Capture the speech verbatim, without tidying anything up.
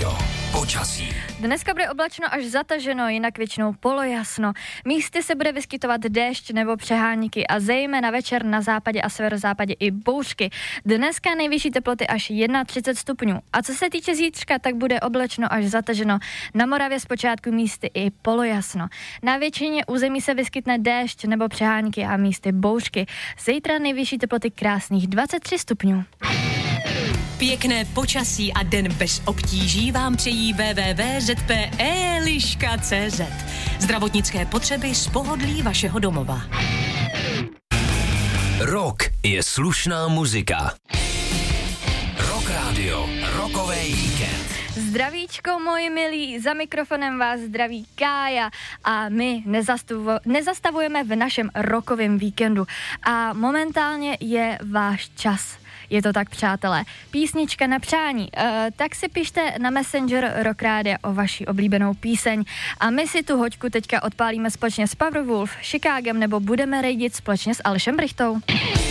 Radio. Počasí. Dneska bude oblačno až zataženo, jinak většinou polojasno. Místy se bude vyskytovat déšť nebo přehánky a zejména večer na západě a severozápadě i bouřky. Dneska nejvyšší teploty až třicet jedna stupňů. A co se týče zítřka, tak bude oblačno až zataženo. Na Moravě zpočátku místy i polojasno. Na většině území se vyskytne déšť nebo přehánky a místy bouřky. Zítra nejvyšší teploty krásných dvacet tři stupňů. Pěkné počasí a den bez obtíží vám přejí w w w tečka z p e liška tečka c z. Zdravotnické potřeby z pohodlí vašeho domova. Rock je slušná muzika. Rock Radio, rokový víkend. Zdravíčko, moji milí, za mikrofonem vás zdraví Kája a my nezastavu, nezastavujeme v našem rockovém víkendu a momentálně je váš čas. Je to tak, přátelé. Písnička na přání. E, tak si pište na Messenger Rock Rádia o vaši oblíbenou píseň a my si tu hoďku teďka odpálíme společně s Powerwolf, Chicagem nebo budeme rejdit společně s Alešem Brichtou.